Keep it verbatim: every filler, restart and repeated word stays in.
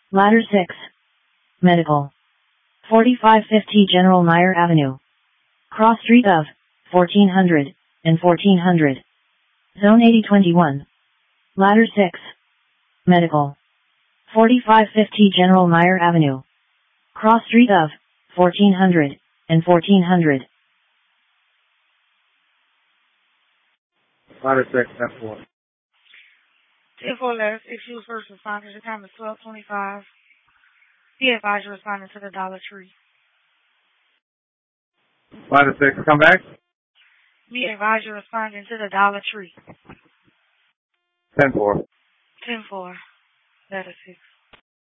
Ladder six. Medical. forty-five fifty General Meyer Avenue. Cross street of fourteen hundred and fourteen hundred. Zone eighty twenty-one. Ladder six. Medical. forty-five fifty General Meyer Avenue. Cross street of fourteen hundred and fourteen hundred. Ladder six, ten four. ten four, ladder six, use first responders. The time is twelve twenty-five. Be advised you're responding to the Dollar Tree. Ladder six, come back. Be advised you're responding to the Dollar Tree. ten four. ten four, ladder six.